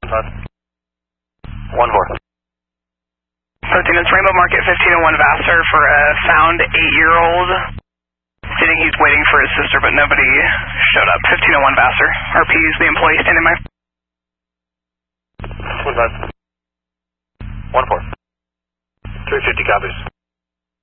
1-4. 13, it's Rainbow Market 1501 Vassar for a found 8-year-old. Stating he's waiting for his sister, but nobody showed up. 1501 Vassar. RP is the employee standing by. 1-4. 350 copies.